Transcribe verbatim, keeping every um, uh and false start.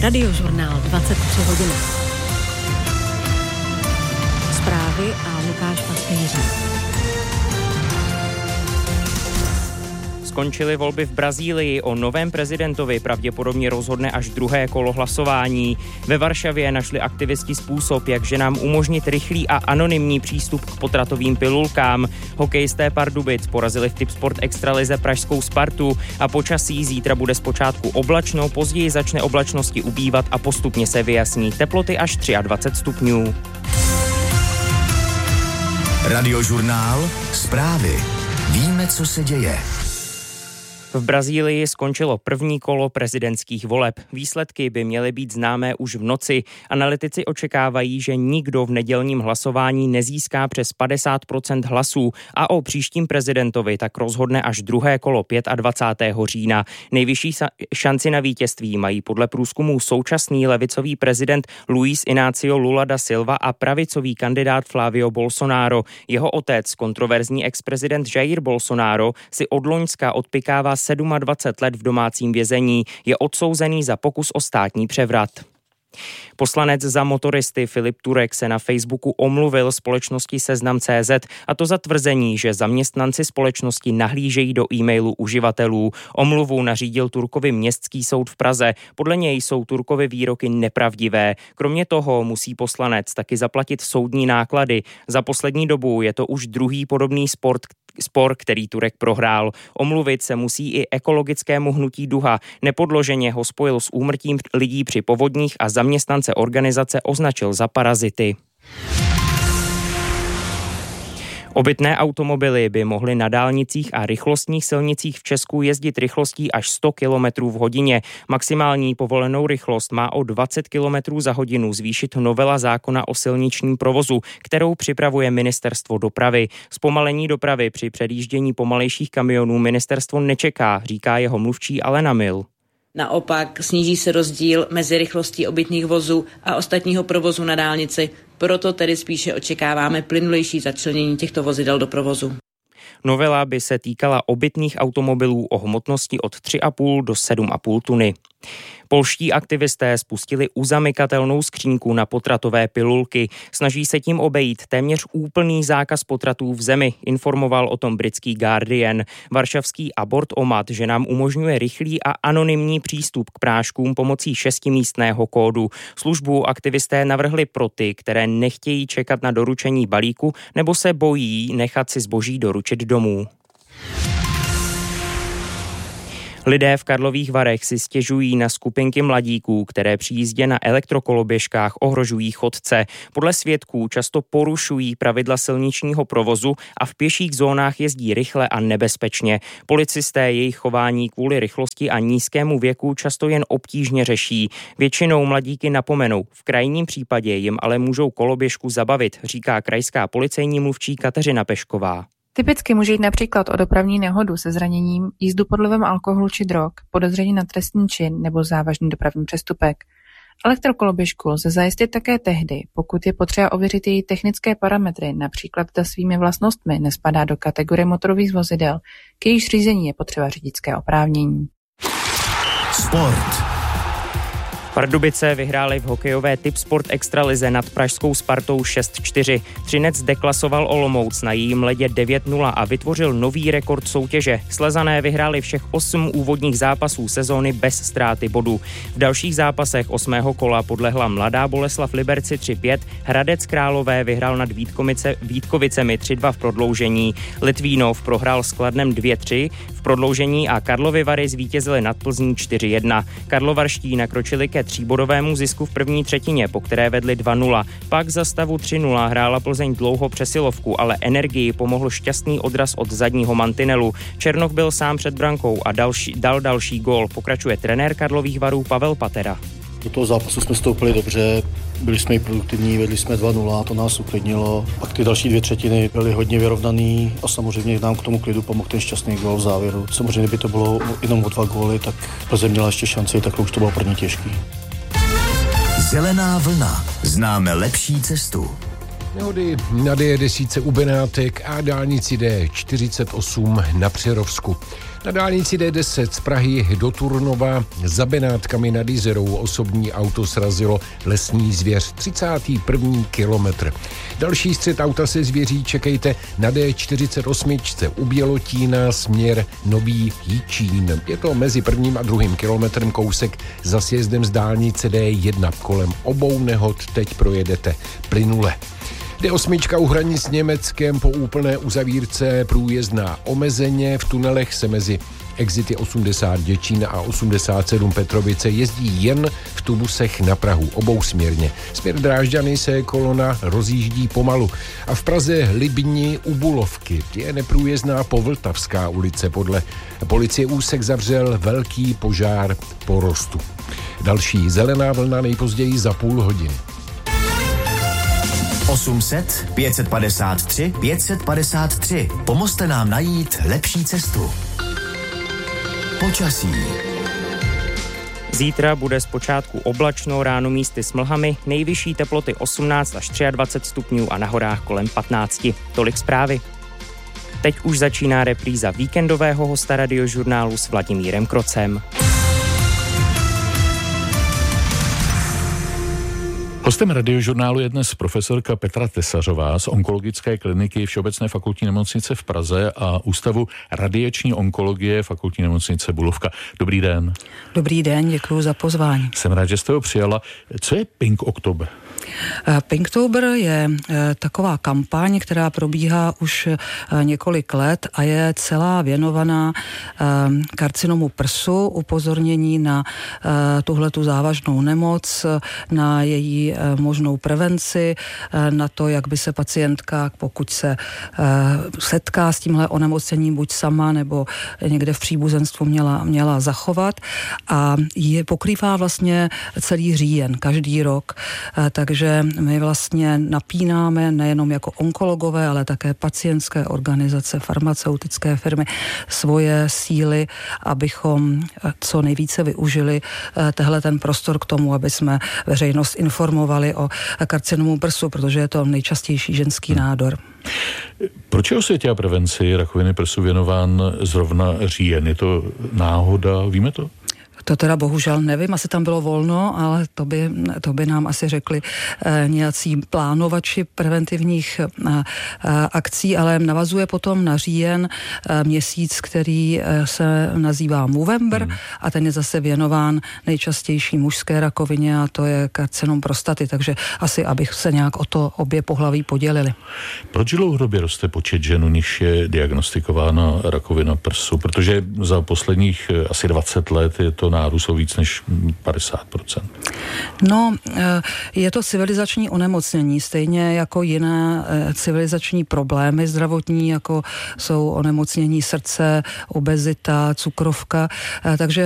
Radiožurnál dvacet tři hodin. Zprávy a Lukáš Pastýř. Skončily volby v Brazílii, o novém prezidentovi pravděpodobně rozhodne až druhé kolo hlasování. Ve Varšavě našli aktivisti způsob, jak ženám umožnit rychlý a anonymní přístup k potratovým pilulkám. Hokejisté Pardubic porazili v Tipsport extralize pražskou Spartu a počasí zítra bude zpočátku oblačno, později začne oblačnosti ubývat a postupně se vyjasní. Teploty až dvacet tři stupňů. Radiožurnál, zprávy. Víme, co se děje. V Brazílii skončilo první kolo prezidentských voleb. Výsledky by měly být známé už v noci. Analytici očekávají, že nikdo v nedělním hlasování nezíská přes padesát procent hlasů a o příštím prezidentovi tak rozhodne až druhé kolo dvacátého pátého října. Nejvyšší šanci na vítězství mají podle průzkumů současný levicový prezident Luiz Inácio Lula da Silva a pravicový kandidát Flávio Bolsonaro. Jeho otec, kontroverzní ex-prezident Jair Bolsonaro, si od loňska odpykává dvacet sedm let v domácím vězení, je odsouzený za pokus o státní převrat. Poslanec za motoristy Filip Turek se na Facebooku omluvil společnosti Seznam tečka cé zet, a to za tvrzení, že zaměstnanci společnosti nahlížejí do e-mailů uživatelů. Omluvu nařídil Turkovi Městský soud v Praze. Podle něj jsou Turkovy výroky nepravdivé. Kromě toho musí poslanec taky zaplatit soudní náklady. Za poslední dobu je to už druhý podobný sport, spor, který Turek prohrál. Omluvit se musí i ekologickému hnutí Duha. Nepodloženě ho spojil s úmrtím lidí při povodních a zaměstnance organizace označil za parazity. Obytné automobily by mohly na dálnicích a rychlostních silnicích v Česku jezdit rychlostí až sto kilometrů v hodině. Maximální povolenou rychlost má o dvacet kilometrů za hodinu zvýšit novela zákona o silničním provozu, kterou připravuje Ministerstvo dopravy. Zpomalení dopravy při předjíždění pomalejších kamionů ministerstvo nečeká, říká jeho mluvčí Alena Mil. Naopak sníží se rozdíl mezi rychlostí obytných vozů a ostatního provozu na dálnici. Proto tedy spíše očekáváme plynulejší začlenění těchto vozidel do provozu. Novela by se týkala obytných automobilů o hmotnosti od tři a půl do sedm a půl tuny. Polští aktivisté spustili uzamykatelnou skřínku na potratové pilulky. Snaží se tím obejít téměř úplný zákaz potratů v zemi, informoval o tom britský Guardian. Varšavský Abort-O-Mat ženám umožňuje rychlý a anonymní přístup k práškům pomocí šestimístného kódu. Službu aktivisté navrhli pro ty, které nechtějí čekat na doručení balíku nebo se bojí nechat si zboží doručit domů. Lidé v Karlových Varech si stěžují na skupinky mladíků, které při jízdě na elektrokoloběžkách ohrožují chodce. Podle svědků často porušují pravidla silničního provozu a v pěších zónách jezdí rychle a nebezpečně. Policisté jejich chování kvůli rychlosti a nízkému věku často jen obtížně řeší. Většinou mladíky napomenou, v krajním případě jim ale můžou koloběžku zabavit, říká krajská policejní mluvčí Kateřina Pešková. Typicky může jít například o dopravní nehodu se zraněním, jízdu pod vlivem alkoholu či drog, podezření na trestný čin nebo závažný dopravní přestupek. Elektrokoloběžku lze zajistit také tehdy, pokud je potřeba ověřit její technické parametry, například zda svými vlastnostmi nespadá do kategorie motorových vozidel, k jejíž řízení je potřeba řidičské oprávnění. Sport. Pardubice vyhráli v hokejové Tipsport extralize nad pražskou Spartou šest čtyři. Třinec deklasoval Olomouc na jejím ledě devět nula a vytvořil nový rekord soutěže. Slezané vyhráli všech osm úvodních zápasů sezóny bez ztráty bodů. V dalších zápasech osmého kola podlehla Mladá Boleslav Liberci tři pět, Hradec Králové vyhrál nad Vítkovice, Vítkovicemi tři dva v prodloužení, Litvínov prohrál s Kladnem dvě tři v prodloužení a Karlovy Vary zvítězili nad Plzní čtyři jedna. Karlovarští nakročili ke tříbodovému zisku v první třetině, po které vedli dva nula. Pak za stavu tři nula hrála Plzeň dlouho přesilovku, ale energii pomohl šťastný odraz od zadního mantinelu. Černoch byl sám před brankou a další, dal další gól. Pokračuje trenér Karlových Varů Pavel Patera. Do toho zápasu jsme stoupili dobře, byli jsme i produktivní, vedli jsme dva nula, to nás uklidnilo. Pak ty další dvě třetiny byly hodně vyrovnaný a samozřejmě nám k tomu klidu pomohl ten šťastný gól v závěru. Samozřejmě, kdyby to bylo jenom o dva góly, tak Plzeň měla ještě šanci, tak už to bylo pro ně těžký. Zelená vlna. Známe lepší cestu. Nehody na D desítce u Benátek a dálnici D čtyřicet osm na Přerovsku. Na dálnici D deset z Prahy do Turnova za Benátkami nad Jizerou osobní auto srazilo lesní zvěř. třicátý první kilometr. Další střet auta se zvěří čekejte na D čtyřicet osm u Bělotína směr Nový Jičín. Je to mezi prvním a druhým kilometrem kousek za sjezdem z dálnice D jedna. Kolem obou nehod teď projedete plynule. D osm u hranic s Německem po úplné uzavírce průjezdná omezeně. V tunelech se mezi exity osmdesát Děčín a osmdesát sedm Petrovice jezdí jen v tubusech na Prahu obousměrně. Směr Drážďany se kolona rozjíždí pomalu. A v Praze Libni u Bulovky je neprůjezdná Povltavská ulice. Podle policie úsek zavřel velký požár porostu. Další zelená vlna nejpozději za půl hodiny. osm set, pět set padesát tři, pět set padesát tři. Pomozte nám najít lepší cestu. Počasí. Zítra bude zpočátku oblačno, ráno místy s mlhami, nejvyšší teploty osmnáct až dvacet tři stupňů a na horách kolem patnáct. Tolik zprávy. Teď už začíná repríza víkendového hosta Radiožurnálu s Vladimírem Krocem. Hostem Radiožurnálu je dnes profesorka Petra Tesařová z onkologické kliniky Všeobecné fakultní nemocnice v Praze a Ústavu radiační onkologie Fakultní nemocnice Bulovka. Dobrý den. Dobrý den, děkuji za pozvání. Jsem rád, že jste ho přijala. Co je Pink Oktober? Pinktober je taková kampaň, která probíhá už několik let a je celá věnovaná karcinomu prsu, upozornění na tuhletu závažnou nemoc, na její možnou prevenci, na to, jak by se pacientka, pokud se setká s tímhle onemocněním, buď sama nebo někde v příbuzenstvu měla, měla zachovat, a je pokrývá vlastně celý říjen, každý rok. Takže my vlastně napínáme nejenom jako onkologové, ale také pacientské organizace, farmaceutické firmy svoje síly, abychom co nejvíce využili tehle ten prostor k tomu, aby jsme veřejnost informovali o karcinomu prsu, protože je to nejčastější ženský nádor. Proč je osvětě a prevenci rakoviny prsu věnován zrovna říjen? Je to náhoda? Víme to? To teda bohužel nevím, asi tam bylo volno, ale to by, to by nám asi řekli e, nějací plánovači preventivních e, e, akcí, ale navazuje potom na říjen e, měsíc, který e, se nazývá Movember hmm. a ten je zase věnován nejčastější mužské rakovině a to je karcinom prostaty, takže asi abych se nějak o to obě pohlaví podělili. Proč dlouhodobě roste počet žen, u nichž je diagnostikována rakovina prsu? Protože za posledních asi dvacet let je to nárůst o víc než padesát procent. No, je to civilizační onemocnění, stejně jako jiné civilizační problémy zdravotní, jako jsou onemocnění srdce, obezita, cukrovka, takže